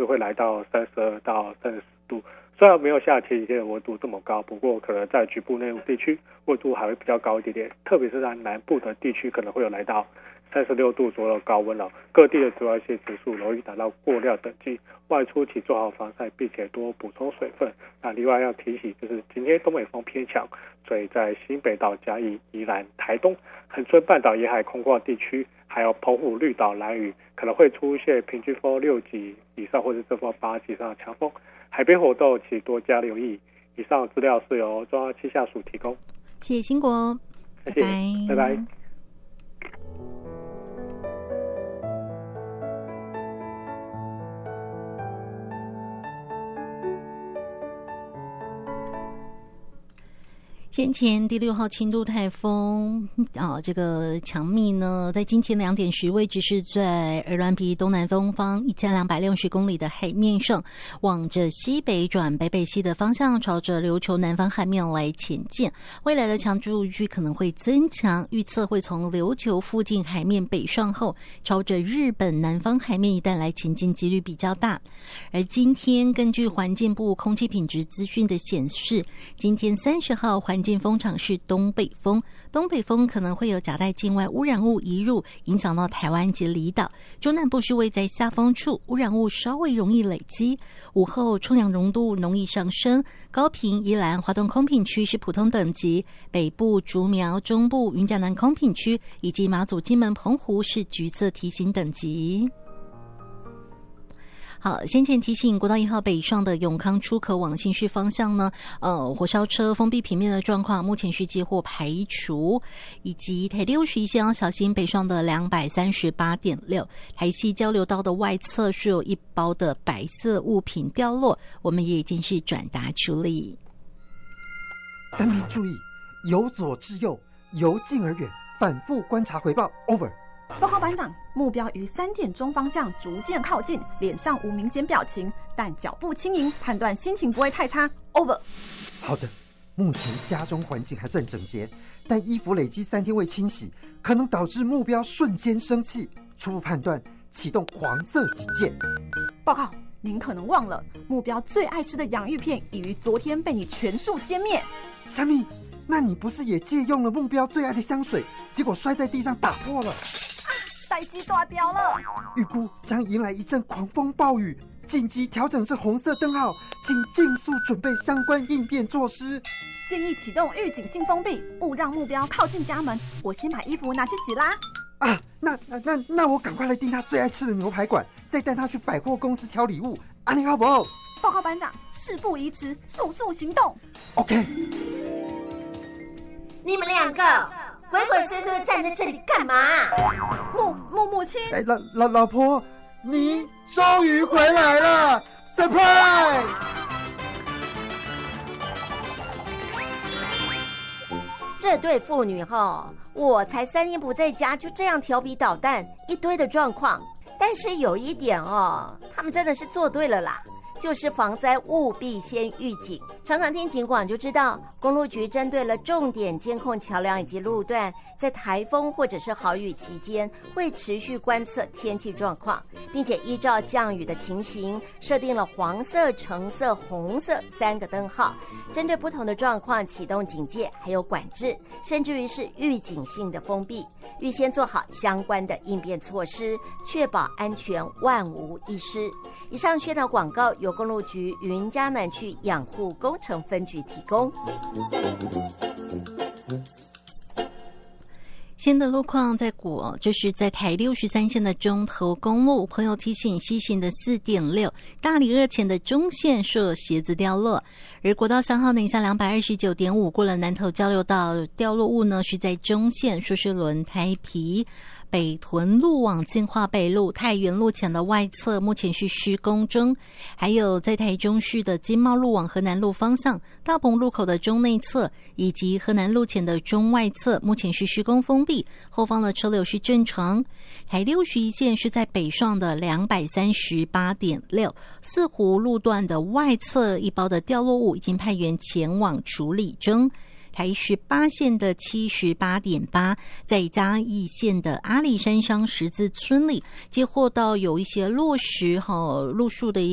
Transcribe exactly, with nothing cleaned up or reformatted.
会来到三十二到三十四度。虽然没有像前几天的温度这么高，不过可能在局部内陆地区温度还会比较高一点点，特别是在南部的地区可能会有来到三十六度左右的高温了。各地的紫外线指数容易达到过量等级，外出请做好防晒，并且多补充水分。那另外要提醒，就是今天东北风偏强，所以在新北到嘉义、宜兰、台东、恒春半岛沿海空旷地区，还有澎湖、绿岛、兰屿，可能会出现平均风六级以上或者阵风八级以上的强风。海边活动请多加留意。以上资料是由中央气象署提供。 谢谢兴国， 谢谢，拜拜。拜拜。 先前第六号轻度台风啊，这个强密呢，在今天两点时位置是在鹅銮鼻东南东方一千两百六十公里的海面上，往着西北转北北西的方向，朝着琉球南方海面来前进。未来的强度预计可能会增强，预测会从琉球附近海面北上后，朝着日本南方海面一带来前进，几率比较大。而今天根据环境部空气品质资讯的显示，今天三十号环境风场是东北风，东北风可能会有夹带境外污染物移入，影响到台湾及离岛。中南部是位在下风处，污染物稍微容易累积。午后冲凉浓度容易上升，高屏、宜兰、花东空品区是普通等级，北部、竹苗、中部、云嘉南空品区以及马祖、金门、澎湖是橘色提醒等级。好，先前提醒国道一号北上的永康出口往新市方向呢，呃，火烧车封闭平面的状况目前是接获排除，以及台六十一线要小心北上的两百三十八点六，台西交流道的外侧是有一包的白色物品掉落，我们也已经是转达处理。 单兵注意，由左至右，由近而远，反复观察回报。Over。 报告班长，目标于三点钟方向逐渐靠近，脸上无明显表情，但脚步轻盈，判断心情不会太差。Over。 好的，目前家中环境还算整洁，但衣服累积三天未清洗，可能导致目标瞬间生气。初步判断，启动黄色警戒。 报告，您可能忘了，目标最爱吃的洋芋片已于昨天被你全数歼灭。 虾米，那你不是也借用了目标最爱的香水，结果摔在地上打破了？ 代机大掉了， 预估将迎来一阵狂风暴雨，紧急调整至红色灯号，请尽速准备相关应变措施。 建议启动预警性封闭，勿让目标靠近家门。我先把衣服拿去洗啦。 啊，那那那那我赶快来订他最爱吃的牛排馆，再带他去百货公司挑礼物。啊，你好不好？ 报告班长，事不宜迟，速速行动。 OK。 你们两个鬼鬼祟祟的站在这里干嘛？ 母母母亲， 哎，老老老婆，你终于回来了 ，surprise！ 这对父女哈，我才三天不在家，就这样调皮捣蛋，一堆的状况。但是有一点哦，他们真的是做对了啦。就是防灾务必先预警，常常听警广就知道，公路局针对了重点监控桥梁以及路段，在台风或者是豪雨期间，会持续观测天气状况，并且依照降雨的情形，设定了黄色、橙色、红色三个灯号，针对不同的状况启动警戒，还有管制，甚至于是预警性的封闭，预先做好相关的应变措施，确保安全万无一失。以上宣导广告由公路局云嘉南区养护工程分局提供。 现的路况在国，这是在台六十三线的中投公路，朋友提醒西行的 四点六， 大里二前的中线设鞋子掉落，而国道三号南下 两百二十九点五 过了南投交流道，掉落物呢是在中线，说是轮胎皮。北屯路往金华北路太原路前的外侧目前是施工中，还有在台中市的金茂路往河南路方向大鹏路口的中内侧以及河南路前的中外侧目前是施工封闭，后方的车流是正常。台六十一线是在北上的 两百三十八点六， 四湖路段的外侧一包的掉落物已经派员前往处理中。台十八线的 七十八点八， 在嘉义县的阿里山乡十字村里接获到有一些落石、哦、路树的一